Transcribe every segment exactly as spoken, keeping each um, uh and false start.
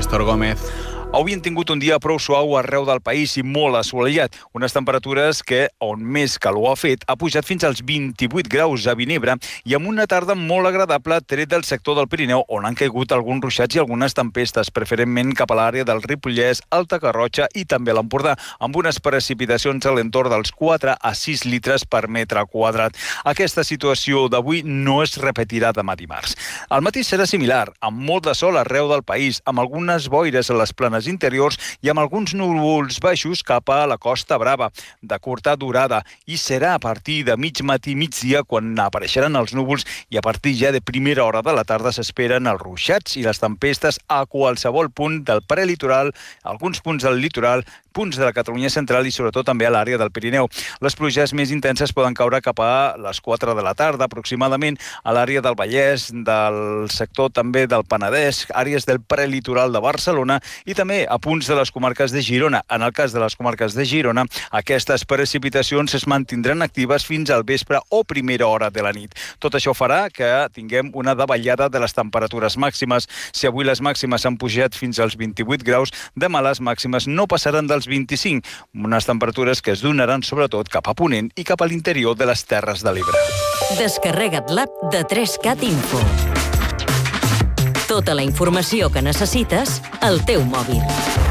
Néstor Gómez. Avui hem tingut un dia prou suau arreu del país i molt assolellat. Unes temperatures que, on més calor ha fet, ha pujat fins als vint-i-vuit graus a Vinebre i amb una tarda molt agradable tret del sector del Pirineu, on han caigut alguns ruixats i algunes tempestes, preferentment cap a l'àrea del Ripollès, Alta Garrotxa i també l'Empordà, amb unes precipitacions a l'entorn dels quatre a sis litres per metre quadrat. Aquesta situació d'avui no es repetirà demà dimarts. El matí serà similar, amb molt de sol arreu del país, amb algunes boires a les planes interiors i amb alguns núvols baixos cap a la Costa Brava, de curta durada, i serà a partir de mig matí, migdia, quan apareixeran els núvols i a partir ja de primera hora de la tarda s'esperen els ruixats i les tempestes a qualsevol punt del prelitoral, alguns punts del litoral, punts de la Catalunya central i sobretot també a l'àrea del Pirineu. Les pluges més intenses poden caure cap a les quatre de la tarda, aproximadament, a l'àrea del Vallès, del sector també del Penedès, àrees del prelitoral de Barcelona i també a punts de les comarques de Girona. En el cas de les comarques de Girona, aquestes precipitacions es mantindran actives fins al vespre o primera hora de la nit. Tot això farà que tinguem una davallada de les temperatures màximes. Si avui les màximes han pujat fins als vint-i-vuit graus, demà les màximes no passaran dels vint-i-cinc, unes temperatures que es donaran sobretot cap a Ponent i cap a l'interior de les Terres de l'Ebre. Descarrega't l'app de tres cat Info. Tota la informació que necessites al teu mòbil.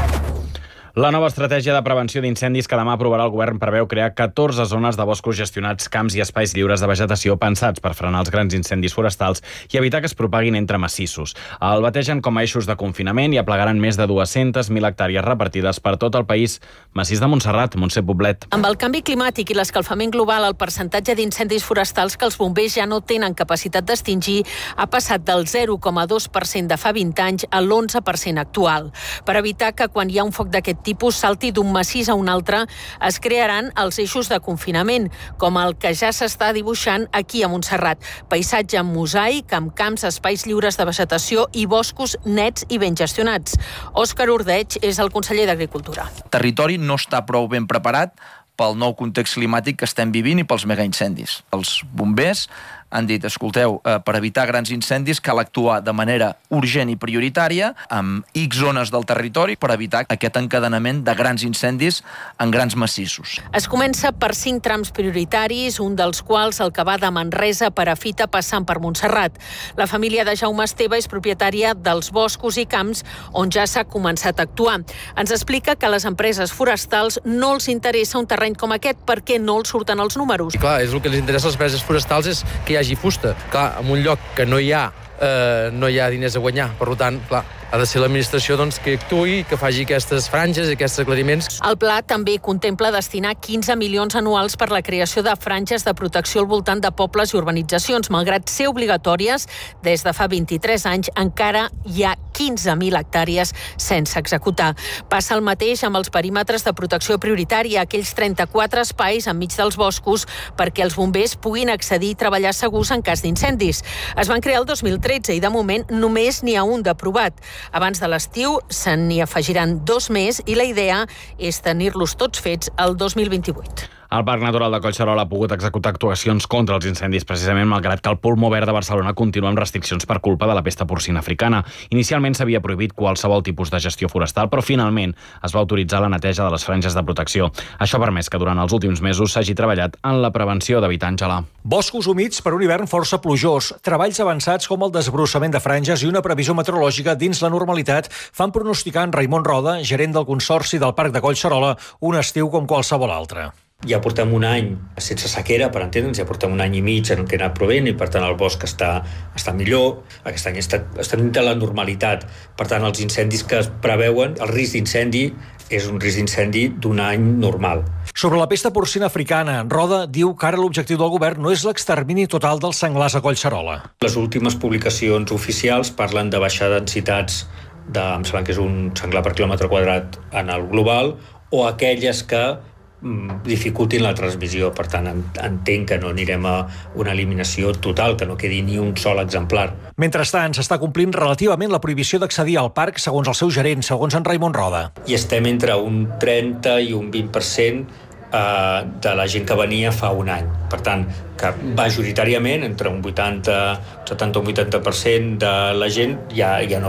La nova estratègia de prevenció d'incendis que demà aprovarà el govern preveu crear catorze zones de boscos gestionats, camps i espais lliures de vegetació pensats per frenar els grans incendis forestals i evitar que es propaguin entre massissos. El bategen com a eixos de confinament i aplegaran més de dues-centes mil hectàrees repartides per tot el país. Massís de Montserrat, Montse Poblet. Amb el canvi climàtic i l'escalfament global, el percentatge d'incendis forestals que els bombers ja no tenen capacitat d'extingir ha passat del zero coma dos per cent de fa vint anys a l'onze per cent actual. Per evitar que quan hi ha un foc d'aquest tipus salti d'un massís a un altre, es crearan els eixos de confinament, com el que ja s'està dibuixant aquí a Montserrat. Paisatge amb mosaic, amb camps, espais lliures de vegetació i boscos nets i ben gestionats. Òscar Ordeig és el conseller d'Agricultura. El territori no està prou ben preparat pel nou context climàtic que estem vivint i pels megaincendis. Els bombers han dit, escolteu, eh, per evitar grans incendis cal actuar de manera urgent i prioritària amb X zones del territori per evitar aquest encadenament de grans incendis en grans massissos. Es comença per cinc trams prioritaris, un dels quals el que va de Manresa per a Fita passant per Montserrat. La família de Jaume Esteve és propietària dels boscos i camps on ja s'ha començat a actuar. Ens explica que a les empreses forestals no els interessa un terreny com aquest perquè no els surten els números. I clar, és el que els interessa a les empreses forestals és que hi hagi fusta. Clar, en un lloc que no hi ha, eh, no hi ha diners a guanyar. Per tant, clar, ha de ser l'administració doncs, que actuï, que faci aquestes franges i aquests aclariments. El pla també contempla destinar quinze milions anuals per la creació de franges de protecció al voltant de pobles i urbanitzacions. Malgrat ser obligatòries, des de fa vint-i-tres anys encara hi ha quinze mil hectàrees sense executar. Passa el mateix amb els perímetres de protecció prioritària, aquells trenta-quatre espais enmig dels boscos perquè els bombers puguin accedir i treballar segurs en cas d'incendis. Es van crear el dos mil tretze i de moment només n'hi ha un d'aprovat. Abans de l'estiu se n'hi afegiran dos més i la idea és tenir-los tots fets el dos mil vint-i-vuit. El Parc Natural de Collserola ha pogut executar actuacions contra els incendis, precisament malgrat que el Pulmó Verd de Barcelona continua amb restriccions per culpa de la pesta porcina africana. Inicialment s'havia prohibit qualsevol tipus de gestió forestal, però finalment es va autoritzar la neteja de les franges de protecció. Això ha permès que durant els últims mesos s'hagi treballat en la prevenció d'evitar Àngela. Boscos humits per un hivern força plujós, treballs avançats com el desbrossament de franges i una previsió meteorològica dins la normalitat fan pronosticar en Raimon Roda, gerent del Consorci del Parc de Collserola, un estiu com qualsevol altre. Ja portem un any sense sequera, per entendre'ns, ja portem un any i mig en què ha anat plovent i per tant el bosc està, està millor, aquest any està, està dintre la normalitat. Per tant, els incendis que es preveuen, el risc d'incendi és un risc d'incendi d'un any normal. Sobre la pesta porcina africana, Roda diu que ara l'objectiu del govern no és l'extermini total dels senglars a Collserola. Les últimes publicacions oficials parlen de baixar densitats de, em sembla que és un senglar per quilòmetre quadrat en el global, o aquelles que dificultin la transmissió. Per tant, entenc que no anirem a una eliminació total, que no quedi ni un sol exemplar. Mentrestant, s'està complint relativament la prohibició d'accedir al parc segons el seu gerent, segons en Raimon Roda. I estem entre un trenta i un vint per cent eh, de la gent que venia fa un any. Per tant, que majoritàriament, entre un vuitanta, setanta o un vuitanta per cent de la gent ja, ja no